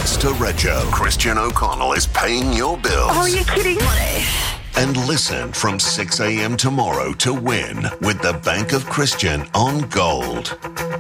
Thanks to Rego, Christian O'Connell is paying your bills. Oh, are you kidding me? And listen from 6 a.m. tomorrow to win with the Bank of Christian on Gold.